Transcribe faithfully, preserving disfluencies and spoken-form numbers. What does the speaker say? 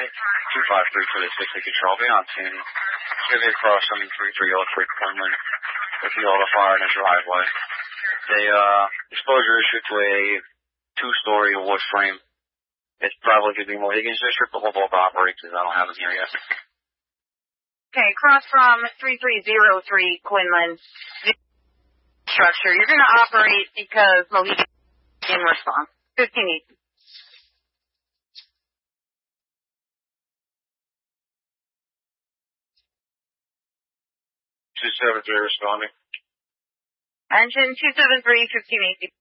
two five three for the sixty control. Be on scene. Give it across on three three oh three Quinlan with the auto fire in the driveway. The uh, exposure issue to a two-story wood frame. It's probably going to be Mohegan's District, but we'll both operate because I don't have it here yet. Okay, across from three three oh three Quinlan structure. You're going to operate because Mohegan in response. fifteen eighty. two seven three responding. Engine two seven three, fifteen eighty.